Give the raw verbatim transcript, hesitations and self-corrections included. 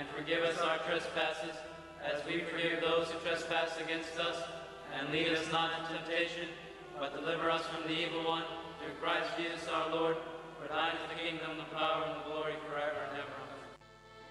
And forgive us our trespasses, as we forgive those who trespass against us. And lead us not into temptation, but deliver us from the evil one. Through Christ Jesus